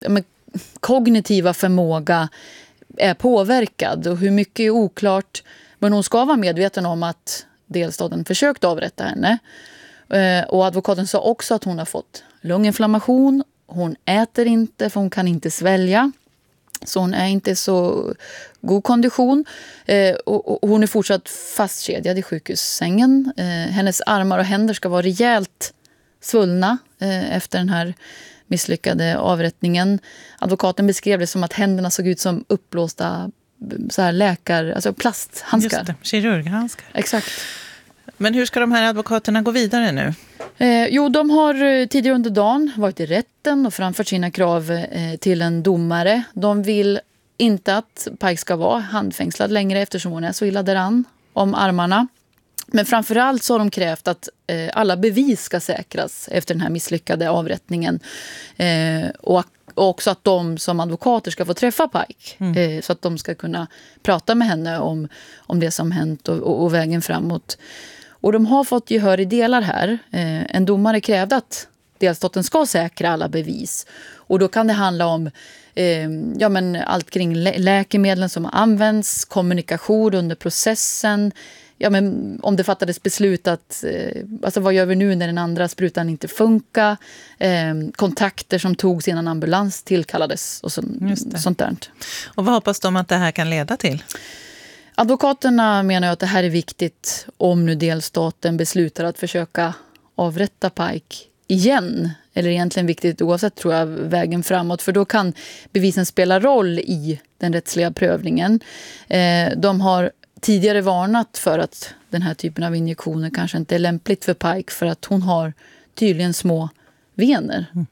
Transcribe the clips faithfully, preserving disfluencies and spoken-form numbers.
men, kognitiva förmåga är påverkad. Och hur mycket är oklart. Men hon ska vara medveten om att delstaten försökt avrätta henne. Eh, och advokaten sa också att hon har fått lunginflammation. Hon äter inte för hon kan inte svälja. Så hon är inte så god kondition. Eh, och, och hon är fortsatt fastkedjad i sjukhussängen. Eh, hennes armar och händer ska vara rejält svullna eh, efter den här misslyckade avrättningen. Advokaten beskrev det som att händerna såg ut som uppblåsta så här läkar, alltså plasthandskar. Just det, kirurghandskar. Exakt. Men hur ska de här advokaterna gå vidare nu? Eh, jo, de har tidigare under dagen varit i rätten och framfört sina krav eh, till en domare. De vill inte att Pike ska vara handfängslad längre eftersom hon är så illa däran om armarna. Men framförallt så har de krävt att eh, alla bevis ska säkras efter den här misslyckade avrättningen. Eh, och, och också att de som advokater ska få träffa Pike. Mm. Eh, så att de ska kunna prata med henne om, om det som hänt och, och, och vägen framåt. Och de har fått gehör i delar här. Eh, en domare krävde att delstaten ska säkra alla bevis. Och då kan det handla om eh, ja, men allt kring lä- läkemedlen som används, kommunikation under processen. Ja, men om det fattades beslut att eh, alltså vad gör vi nu när den andra sprutan inte funkar, eh, kontakter som togs innan ambulans tillkallades och så, sånt där. Och vad hoppas de att det här kan leda till? Advokaterna menar att det här är viktigt om nu delstaten beslutar att försöka avrätta Pike igen. Eller egentligen viktigt oavsett, tror jag, vägen framåt. För då kan bevisen spela roll i den rättsliga prövningen. Eh, de har tidigare varnat för att den här typen av injektioner kanske inte är lämpligt för Pike för att hon har tydligen små vener. Mm.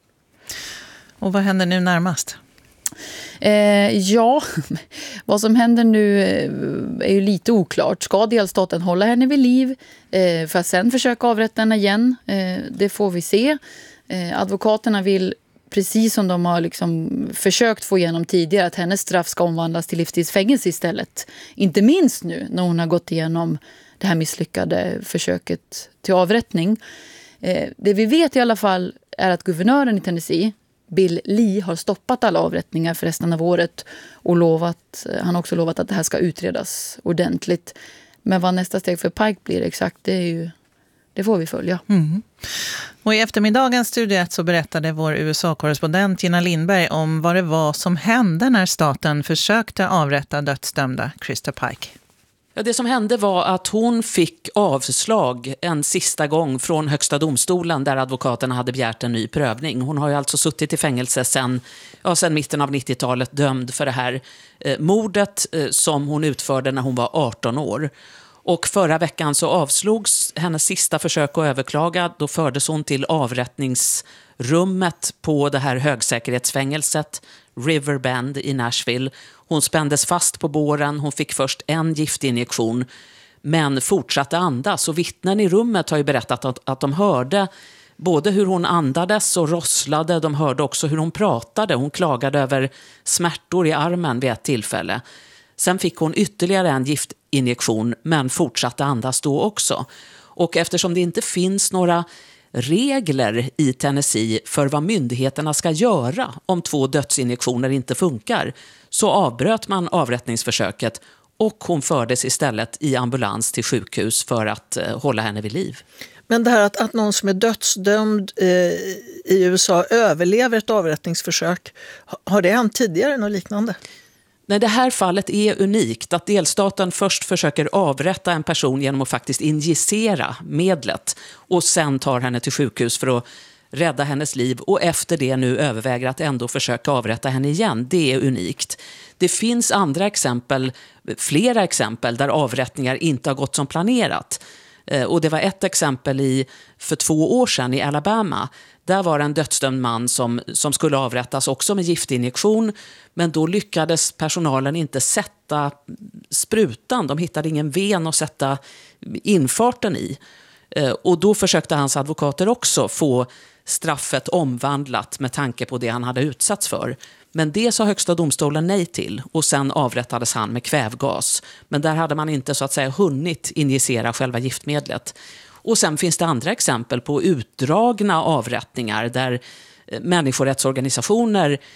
Och vad händer nu närmast? Eh, ja, vad som händer nu är ju lite oklart. Ska delstaten hålla henne vid liv eh, för att sen försöka avrätta henne igen? Eh, det får vi se. Eh, advokaterna vill, precis som de har liksom försökt få igenom tidigare, att hennes straff ska omvandlas till livstidsfängelse istället. Inte minst nu när hon har gått igenom det här misslyckade försöket till avrättning. Eh, det vi vet i alla fall är att guvernören i Tennessee, Bill Lee, har stoppat alla avrättningar för resten av året och lovat, han har också lovat att det här ska utredas ordentligt. Men vad nästa steg för Pike blir exakt, det är ju, det får vi följa. Mm. Och i eftermiddagens Studio så berättade vår U S A-korrespondent Gina Lindberg om vad det var som hände när staten försökte avrätta dödsdömda Krista Pike. Ja, det som hände var att hon fick avslag en sista gång från högsta domstolen där advokaterna hade begärt en ny prövning. Hon har ju alltså suttit i fängelse sedan, ja, sedan mitten av nittiotalet, dömd för det här eh, mordet eh, som hon utförde när hon var arton år. Och förra veckan så avslogs hennes sista försök att överklaga. Då fördes hon till avrättningsrummet på det här högsäkerhetsfängelset Riverbend i Nashville. Hon spändes fast på båren, hon fick först en giftinjektion men fortsatte andas. Och vittnen i rummet har ju berättat att, att de hörde både hur hon andades och rosslade. De hörde också hur hon pratade. Hon klagade över smärtor i armen vid ett tillfälle. Sen fick hon ytterligare en giftinjektion men fortsatte andas då också. Och eftersom det inte finns några regler i Tennessee för vad myndigheterna ska göra om två dödsinjektioner inte funkar, så avbröt man avrättningsförsöket och hon fördes istället i ambulans till sjukhus för att eh, hålla henne vid liv. Men det här att, att någon som är dödsdömd eh, i U S A överlever ett avrättningsförsök, har det hänt tidigare något liknande? Nej, det här fallet är unikt, att delstaten först försöker avrätta en person genom att faktiskt injicera medlet och sen tar henne till sjukhus för att rädda hennes liv och efter det nu överväger att ändå försöka avrätta henne igen. Det är unikt. Det finns andra exempel, flera exempel där avrättningar inte har gått som planerat. Och det var ett exempel i, för två år sedan i Alabama. Där var en dödsdömd man som, som skulle avrättas också med giftinjektion. Men då lyckades personalen inte sätta sprutan. De hittade ingen ven att sätta infarten i. Och då försökte hans advokater också få straffet omvandlat med tanke på det han hade utsatts för. Men det sa högsta domstolen nej till och sen avrättades han med kvävgas. Men där hade man inte så att säga hunnit injicera själva giftmedlet. Och sen finns det andra exempel på utdragna avrättningar där människorättsorganisationer